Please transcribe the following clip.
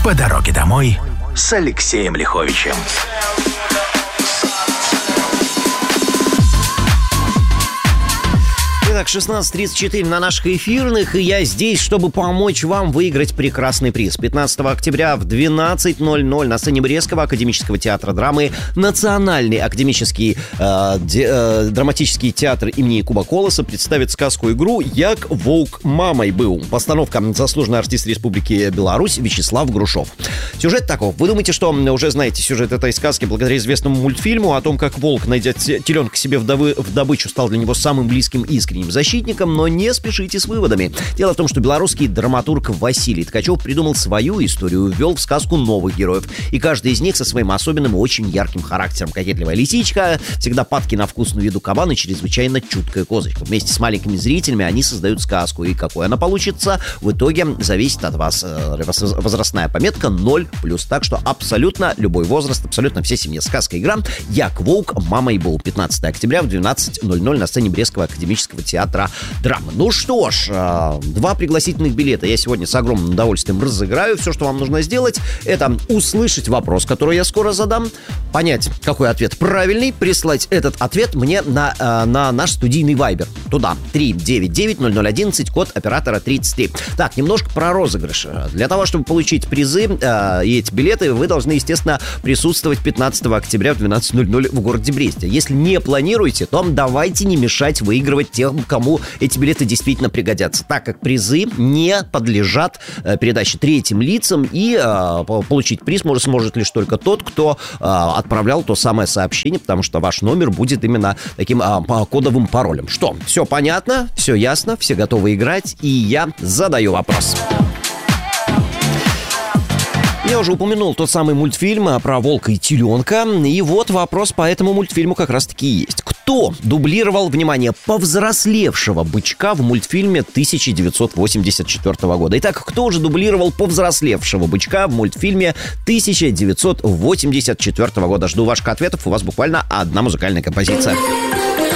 По дороге домой с Алексеем Лиховичем. Итак, 16:34 на наших эфирных, и я здесь, чтобы помочь вам выиграть прекрасный приз. 15 октября в 12:00 на сцене Брестского академического театра драмы Национальный академический драматический театр имени Куба Колоса представит сказку-игру «Як воўк мамой был». Постановка заслуженный артист Республики Беларусь Вячеслав Грушов. Сюжет таков. Вы думаете, что уже знаете сюжет этой сказки благодаря известному мультфильму о том, как волк, найдя теленка себе в добычу, стал для него самым близким и искренним защитником, но не спешите с выводами. Дело в том, что белорусский драматург Василий Ткачев придумал свою историю, ввел в сказку новых героев. И каждый из них со своим особенным и очень ярким характером. Кокетливая лисичка, всегда падки на вкусную еду кабан и чрезвычайно чуткая козочка. Вместе с маленькими зрителями они создают сказку. И какой она получится, в итоге зависит от вас. Возрастная пометка 0+. Так что абсолютно любой возраст, абсолютно все семьи. Сказка-игра «Як воўк мамой был». 15 октября в 12:00 на сцене Брестского академического театра драмы. Ну что ж, 2 пригласительных билета я сегодня с огромным удовольствием разыграю. Все, что вам нужно сделать, это услышать вопрос, который я скоро задам, понять, какой ответ правильный, прислать этот ответ мне на наш студийный вайбер. Туда, 399-0011, код оператора 33. Так, немножко про розыгрыш. Для того, чтобы получить призы и эти билеты, вы должны, естественно, присутствовать 15 октября в 12:00 в городе Бресте. Если не планируете, то давайте не мешать выигрывать тех, кому эти билеты действительно пригодятся, так как призы не подлежат передаче третьим лицам, и получить приз сможет лишь только тот, кто отправлял то самое сообщение, потому что ваш номер будет именно таким кодовым паролем. Что, все понятно, все ясно, все готовы играть, и я задаю вопрос. Я уже упомянул тот самый мультфильм про волка и теленка, и вот вопрос по этому мультфильму как раз-таки есть. Кто дублировал, внимание, повзрослевшего бычка в мультфильме 1984 года? Итак, кто же дублировал повзрослевшего бычка в мультфильме 1984 года? Жду ваших ответов, у вас буквально одна музыкальная композиция.